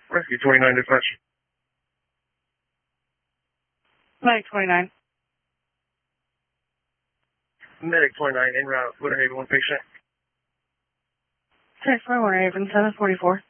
Rescue 29 dispatch. Medic 29. Medic 29 en route. Winter Haven, one patient. 10-4, Winter Haven, 744.